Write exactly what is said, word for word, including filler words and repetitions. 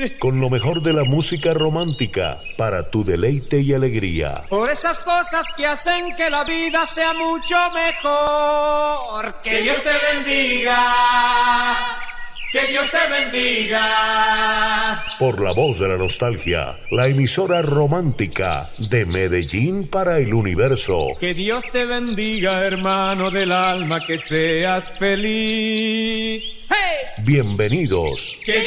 con lo mejor de la música romántica para tu deleite y alegría. Por esas cosas que hacen que la vida sea mucho mejor. Que Dios te bendiga. Que Dios te bendiga. Por la voz de la nostalgia, la emisora romántica de Medellín para el universo. Que Dios te bendiga, hermano del alma, que seas feliz. ¡Hey! Bienvenidos. Que